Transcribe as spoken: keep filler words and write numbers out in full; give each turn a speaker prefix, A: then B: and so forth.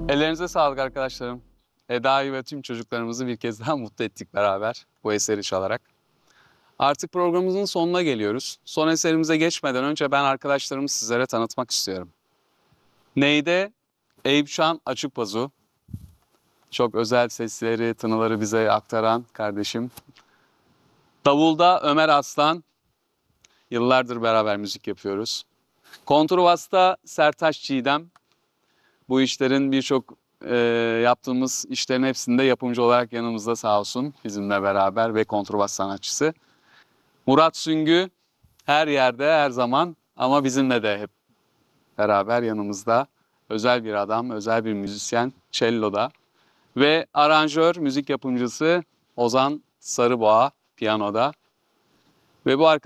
A: Ellerinize sağlık arkadaşlarım. Eda'yı ve tüm çocuklarımızı bir kez daha mutlu ettik beraber bu eseri çalarak. Artık programımızın sonuna geliyoruz. Son eserimize geçmeden önce ben arkadaşlarımı sizlere tanıtmak istiyorum. Neyde? Eyüpşan Açıkbazu. Çok özel sesleri, tınıları bize aktaran kardeşim. Davulda Ömer Aslan. Yıllardır beraber müzik yapıyoruz. Kontrbasta Sertaç Çiğdem. Bu işlerin birçok e, yaptığımız işlerin hepsinde yapımcı olarak yanımızda sağ olsun bizimle beraber ve kontrbas sanatçısı. Murat Süngü her yerde her zaman ama bizimle de hep beraber yanımızda. Özel bir adam, özel bir müzisyen, cello'da. Ve aranjör, müzik yapımcısı Ozan Sarıboğa piyanoda. Ve bu arkadaşlar